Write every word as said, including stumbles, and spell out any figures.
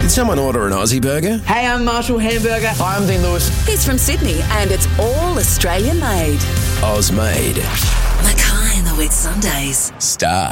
Did someone order an Aussie burger? Hey, I'm Marshall Hamburger. Hi, I'm Dean Lewis. He's from Sydney and it's all Australian made. Oz made. Mackay in the Whitsundays. Star.